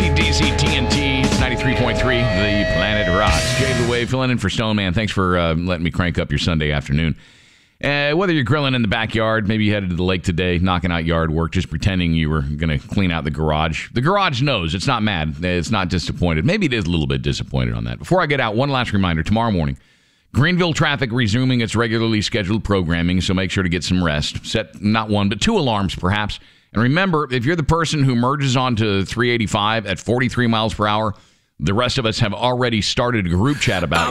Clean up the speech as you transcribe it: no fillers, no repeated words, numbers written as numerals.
AC/DC TNT. It's 93.3, the Planet Rocks. Jay the Wave filling in for Stone Man. Thanks for letting me crank up your Sunday afternoon. Whether you're grilling in the backyard, maybe you headed to the lake today, knocking out yard work, just pretending you were going to clean out the garage. The garage knows. It's not mad. It's not disappointed. Maybe it is a little bit disappointed on that. Before I get out, one last reminder. Tomorrow morning, Greenville traffic resuming its regularly scheduled programming, so make sure to get some rest. Set not one, but two alarms, perhaps. And remember, if you're the person who merges onto 385 at 43 miles per hour, the rest of us have already started a group chat about